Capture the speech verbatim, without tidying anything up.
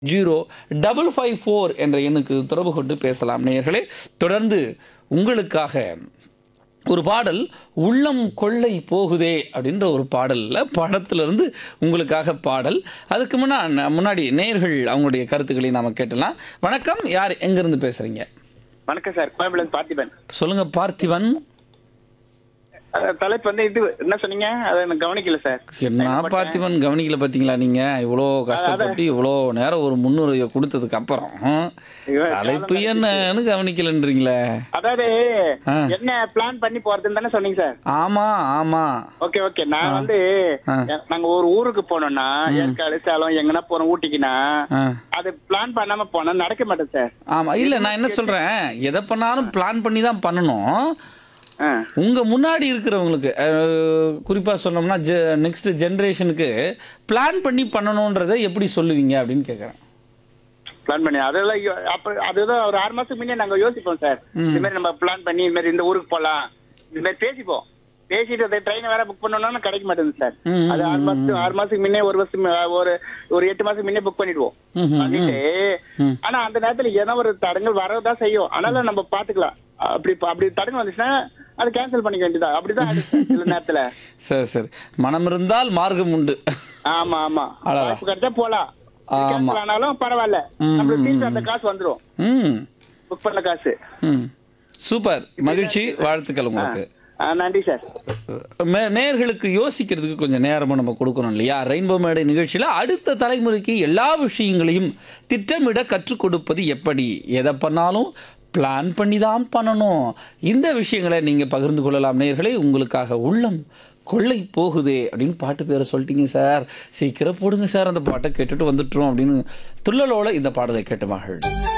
Zero double five four என்ற எண்ணுக்கு தொடர்பு கொண்டு பேசலாம் நேயர்களே. தொடர்ந்து உங்களுக்காக ஒரு பாடல் உள்ளம் கொள்ளை போகுதே அப்படின்ற ஒரு பாடலில் படத்திலிருந்து உங்களுக்காக பாடல். அதுக்கு முன்னா முன்னாடி நேயர்கள் அவங்களுடைய கருத்துக்களை நாம் கேட்டலாம். வணக்கம், யார் எங்கேருந்து பேசுகிறீங்க? வணக்கம் சார், கோயம்புலேருந்து பார்த்திபன். சொல்லுங்கள் பார்த்திபன். அஹ் தலைப்பு வந்து இது என்ன சொன்னீங்க, அதை எனக்கு கவனிக்கல சார். என்ன பார்த்திபன் கவனிக்கல பார்த்தீங்களா? நீங்கள் இவ்வளோ கஷ்டப்பட்டு இவ்வளோ நேரம் ஒரு முன்னுரையை கொடுத்ததுக்கு அப்புறம் தலைப்பு என்னன்னு கவனிக்கலன்றீங்களே. அதாவது ஆ. என்ன பிளான் பண்ணி போறதுன்னு தானே சொன்னீங்க சார். ஆமாம் ஆமாம். Okay okay. நான் வந்து ஆ. நாங்க ஒரு ஊருக்கு போனோம்னா, ஏற்காடு சேலம் எங்கன்னா போறோம் ஊட்டிக்குன்னா, ஆ அது பிளான் பண்ணாம போனா நடக்க மாட்டேன் சார். ஆமாம். இல்லை, நான் என்ன சொல்கிறேன், எதை பண்ணாலும் பிளான் பண்ணி தான் பண்ணணும். ஆ. உங்கள் முன்னாடி இருக்கிறவங்களுக்கு குறிப்பாக சொன்னோம்னா ஜெ நெக்ஸ்ட் ஜென்ரேஷனுக்கு பிளான் பண்ணி பண்ணணுன்றதை எப்படி சொல்லுவீங்க அப்படின்னு கேட்குறேன். பிளான் பண்ணி அதெல்லாம் யோ- அப்ப அதுதான் ஒரு ஆறு மாசத்துக்கு முன்னே நாங்க யோசிப்போம் சார். இந்த மாதிரி நம்ம பிளான் பண்ணி இந்த மாதிரி இந்த ஊருக்கு போலாம், இந்த மாதிரி பேசிப்போம். பேசிட்டு அதை ட்ரெயினை வேற புக் பண்ணணும்னா கிடைக்க மாட்டேங்குது சார். ம், ம், அது ஆறு மாசத்துக்கு ஆறு மாசத்துக்கு முன்னே ஒரு வருஷம் ஒரு ஒரு எட்டு மாசத்துக்கு முன்னே புக் பண்ணிடுவோம். ம், ம், பண்ணிட்டு ம். ஆனா அந்த நேரத்துல ஏதோ ஒரு தடங்கள் வரதான் செய்யும். ஆனாலும் நம்ம பாத்துக்கலாம். அப்படி அப்படி தடங்கள் வந்துச்சுன்னா அதை கேன்சல் பண்ணிக்க வேண்டியதா. அப்படிதான் ஆயிடுச்சு சில நேரத்துல. சரி சரி, மனம் இருந்தால் மார்க்கம் உண்டு. ஆமா ஆமா, அழகா. வாய்ப்பு கிடைச்சா போலாம். ஆமா. கேன்சல் ஆனாலும் பரவாயில்ல, ம், நம்மளுக்கு ம், திருப்பி அந்த காசு வந்துரும், ம் புக் பண்ண காசு. ம் சூப்பர், மகிழ்ச்சி, வாழ்த்துக்கள் உங்களுக்கு. ஆ, நன்றி சார். மே நேயர்களுக்கு யோசிக்கிறதுக்கு கொஞ்சம் நேரமும் நம்ம கொடுக்கணும் இல்லையா? ரெயின்போ மேடை நிகழ்ச்சியில் அடுத்த தலைமுறைக்கு எல்லா விஷயங்களையும் திட்டமிட கற்றுக் கொடுப்பது எப்படி, எதை பண்ணாலும் பிளான் பண்ணி தான் பண்ணணும். இந்த விஷயங்களை நீங்கள் பகிர்ந்து கொள்ளலாம் நேயர்களே. உங்களுக்காக உள்ளம் கொள்ளை போகுதே அப்படின்னு பாட்டு பேரை சொல்லிட்டீங்க சார். சீக்கிரம் போடுங்க சார், அந்த பாட்டை கேட்டுட்டு வந்துட்டுரும் அப்படின்னு துள்ளலோட இந்த பாடலை கேட்டு மகள்.